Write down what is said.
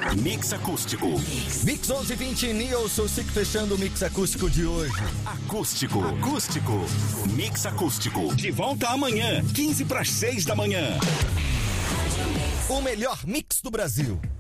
Mix Acústico. Mix 1120, Nilson Sick fechando o Mix Acústico de hoje. Acústico. Mix Acústico. De volta amanhã, 5:45 da manhã. O melhor mix do Brasil.